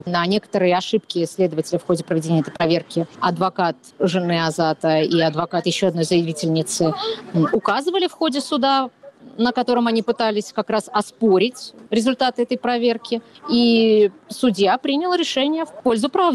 На некоторые ошибки следователя в ходе проведения этой проверки адвокат жены Азата и адвокат еще одной заявительницы указывали в ходе суда, на котором они пытались как раз оспорить результаты этой проверки. И судья принял решение в пользу правды.